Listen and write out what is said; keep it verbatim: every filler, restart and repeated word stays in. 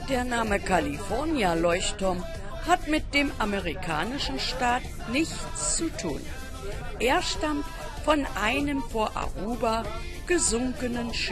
Der Name California-Leuchtturm hat mit dem amerikanischen Staat nichts zu tun. Er stammt von einem vor Aruba gesunkenen Schiff